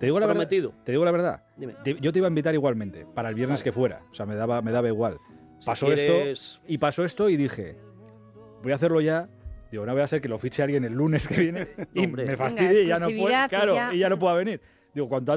Te digo la verdad. Prometido. Te digo la verdad. Dime. Yo te iba a invitar igualmente, para el viernes Vale. que fuera. O sea, me daba igual. Si Pasó quieres- esto y dije, voy a hahacerlo ya. Digo, no voy a ser que lo fiche alguien el lunes que viene y hombre. me fastidie y ya no pueda, exclusividad y claro, ya. y ya no pueda venir. Digo, cuanto